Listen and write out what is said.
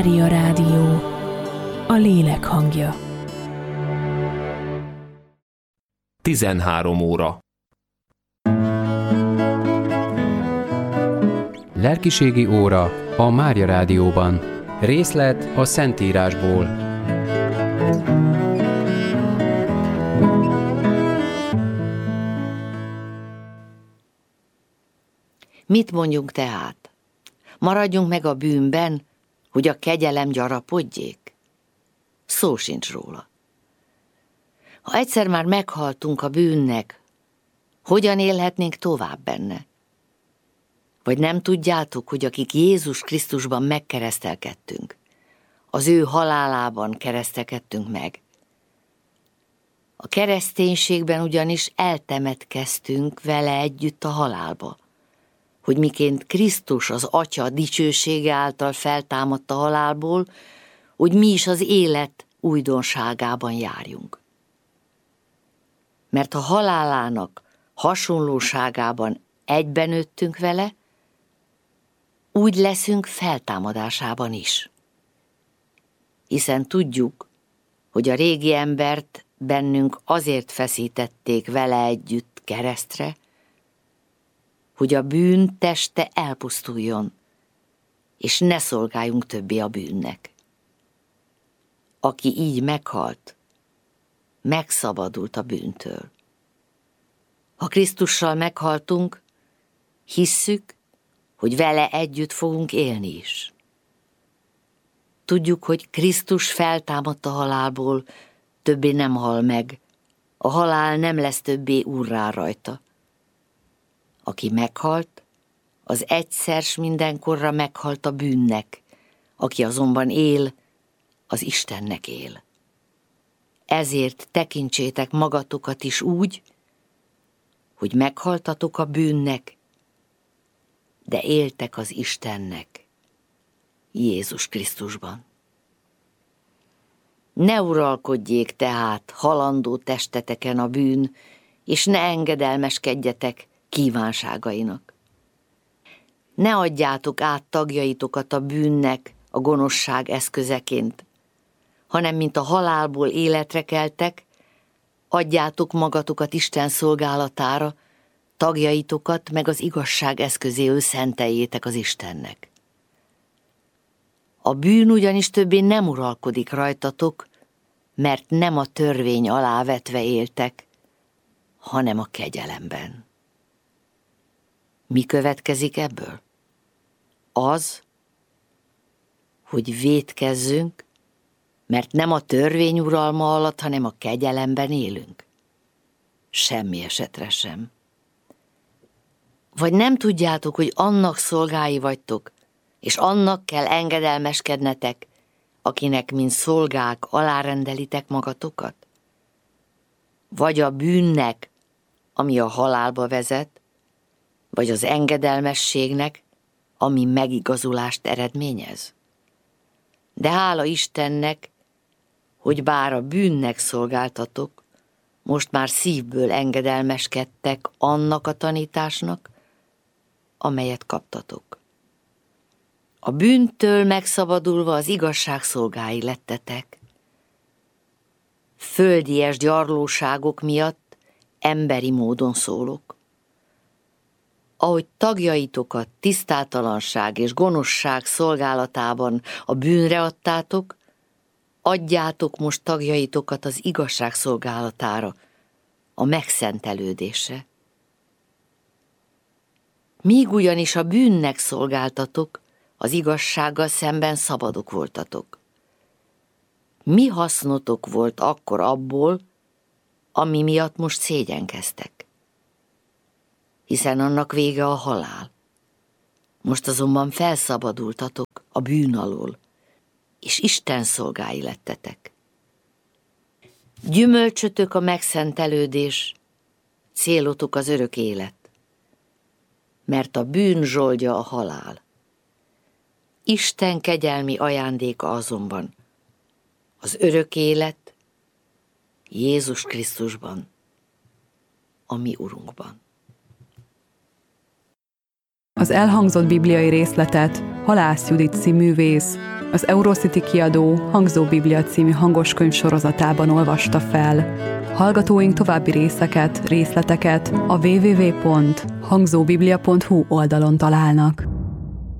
Mária Rádió, a lélek hangja. 13 óra. Lelkiségi óra a Mária Rádióban. Részlet a Szentírásból. Mit mondjunk tehát? Maradjunk meg a bűnben, hogy a kegyelem gyarapodjék? Szó sincs róla. Ha egyszer már meghaltunk a bűnnek, hogyan élhetnénk tovább benne? Vagy nem tudjátok, hogy akik Jézus Krisztusban megkeresztelkedtünk, az ő halálában keresztelkedtünk meg? A kereszténységben ugyanis eltemetkeztünk vele együtt a halálba, hogy miként Krisztus az Atya dicsősége által feltámadt a halálból, hogy mi is az élet újdonságában járjunk. Mert a halálának hasonlóságában egyben nőttünk vele, úgy leszünk feltámadásában is. Hiszen tudjuk, hogy a régi embert bennünk azért feszítették vele együtt keresztre, hogy a bűn teste elpusztuljon, és ne szolgáljunk többé a bűnnek. Aki így meghalt, megszabadult a bűntől. Ha Krisztussal meghaltunk, hisszük, hogy vele együtt fogunk élni is. Tudjuk, hogy Krisztus feltámadt a halálból, többé nem hal meg, a halál nem lesz többé úrrá rajta. Aki meghalt, az egyszer s mindenkorra meghalt a bűnnek, aki azonban él, az Istennek él. Ezért tekintsétek magatokat is úgy, hogy meghaltatok a bűnnek, de éltek az Istennek, Jézus Krisztusban. Ne uralkodjék tehát halandó testeteken a bűn, és ne engedelmeskedjetek kívánságainak. Ne adjátok át tagjaitokat a bűnnek a gonoszság eszközeként, hanem mint a halálból életre keltek, adjátok magatokat Isten szolgálatára, tagjaitokat meg az igazság eszközéül szenteljétek az Istennek. A bűn ugyanis többé nem uralkodik rajtatok, mert nem a törvény alá vetve éltek, hanem a kegyelemben. Mi következik ebből? Az, hogy vétkezzünk, mert nem a törvény uralma alatt, hanem a kegyelemben élünk. Semmi esetre sem. Vagy nem tudjátok, hogy annak szolgái vagytok, és annak kell engedelmeskednetek, akinek mint szolgák alárendelitek magatokat? Vagy a bűnnek, ami a halálba vezet, vagy az engedelmességnek, ami megigazulást eredményez? De hála Istennek, hogy bár a bűnnek szolgáltatok, most már szívből engedelmeskedtek annak a tanításnak, amelyet kaptatok. A bűntől megszabadulva az igazság szolgái lettetek. Földies gyarlóságok miatt emberi módon szólok. Ahogy tagjaitokat tisztátalanság és gonoszság szolgálatában a bűnre adtátok, adjátok most tagjaitokat az igazság szolgálatára, a megszentelődésre. Míg ugyanis a bűnnek szolgáltatok, az igazsággal szemben szabadok voltatok. Mi hasznotok volt akkor abból, ami miatt most szégyenkeztek? Hiszen annak vége a halál. Most azonban felszabadultatok a bűn alól, és Isten szolgái lettetek. Gyümölcsötök a megszentelődés, célotok az örök élet, mert a bűn zsoldja a halál. Isten kegyelmi ajándéka azonban az örök élet Jézus Krisztusban, a mi Urunkban. Az elhangzott bibliai részletet Halász Judit színművész az Eurocity kiadó Hangzó Biblia című hangoskönyv sorozatában olvasta fel. Hallgatóink további részleteket a www.hangzóbiblia.hu oldalon találnak.